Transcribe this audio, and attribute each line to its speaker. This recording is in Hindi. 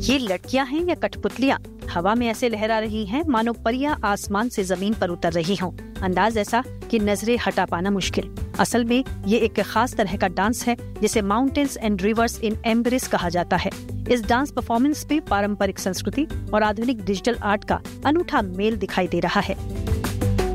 Speaker 1: ये लड़कियां हैं या कठपुतलियां? हवा में ऐसे लहरा रही हैं मानो परियां आसमान से जमीन पर उतर रही हों। अंदाज ऐसा कि नजरें हटा पाना मुश्किल। असल में ये एक खास तरह का डांस है जिसे mountains and reverse in embrace कहा जाता है। इस डांस परफॉर्मेंस में पारंपरिक संस्कृति और आधुनिक डिजिटल आर्ट का अनूठा मेल दिखाई दे रहा है।